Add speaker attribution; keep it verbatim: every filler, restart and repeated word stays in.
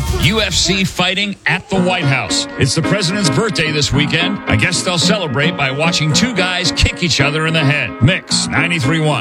Speaker 1: U F C fighting at the White House. It's the president's birthday this weekend. I guess they'll celebrate by watching two guys kick each other in the head. Mix ninety-three point one.